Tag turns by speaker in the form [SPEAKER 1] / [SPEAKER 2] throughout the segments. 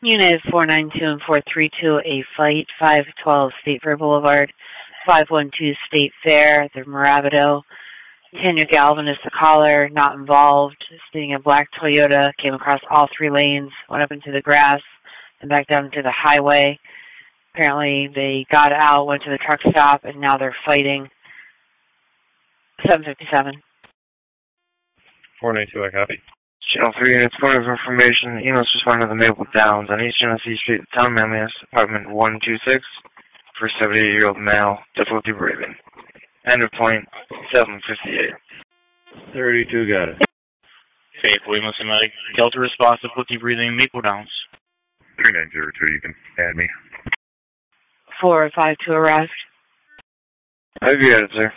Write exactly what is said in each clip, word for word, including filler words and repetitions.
[SPEAKER 1] Unit four nine two and four three two, a flight five twelve State Fair Boulevard, five one two State Fair, the Mirabito. Tanya Galvin is the caller, not involved. Seeing a black Toyota, came across all three lanes, went up into the grass, and back down to the highway. Apparently they got out, went to the truck stop, and now they're fighting. seven fifty-seven.
[SPEAKER 2] four ninety-two, I copy.
[SPEAKER 3] Channel three units, point of information. Emails respond to the Maple Downs on East Genesee Street, Town Manlius, apartment one two six, for seventy-eight-year-old male, difficulty breathing. End of point, seven fifty-eight.
[SPEAKER 2] thirty-two, got it.
[SPEAKER 4] Faithfully, Muslim Delta response, difficulty breathing, Maple Downs.
[SPEAKER 2] three nine zero two, you can add me.
[SPEAKER 1] four five two arrived.
[SPEAKER 3] I've got it, sir.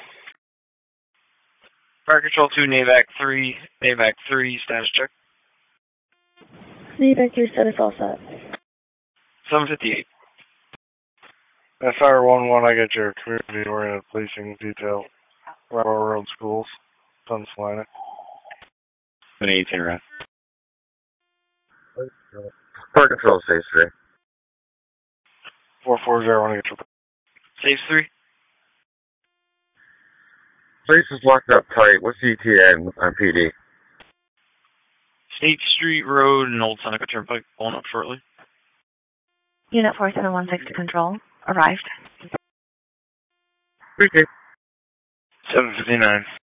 [SPEAKER 5] Fire Control two, NAVAC three, NAVAC three, status check.
[SPEAKER 6] NAVAC three, status all set.
[SPEAKER 5] seven fifty-eight.
[SPEAKER 7] F I R one one, I get your community-oriented policing detail. Railroad Road Schools, Pennsylvania.
[SPEAKER 4] seven eighteen, right?
[SPEAKER 3] Fire Control, Safe three.
[SPEAKER 7] four four zero, I want to get your...
[SPEAKER 5] Safe three.
[SPEAKER 3] Place is locked up tight. What's the E T A on P D?
[SPEAKER 5] State Street Road and Old Seneca Turnpike, pulling up shortly.
[SPEAKER 6] Unit four seven one six to control. Arrived.
[SPEAKER 3] Okay. seven fifty-nine.